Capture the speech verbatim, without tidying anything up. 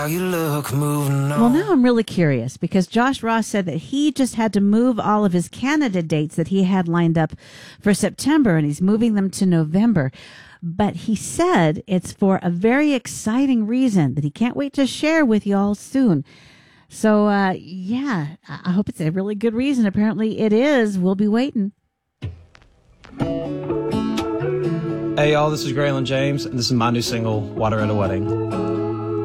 You look moving on. Well, now I'm really curious because Josh Ross said that he just had to move all of his Canada dates that he had lined up for September, and he's moving them to November. But he said it's for a very exciting reason that he can't wait to share with you all soon. So, uh, yeah, I hope it's a really good reason. Apparently it is. We'll be waiting. Hey, y'all, this is Graylin James, and this is my new single, Water at a Wedding.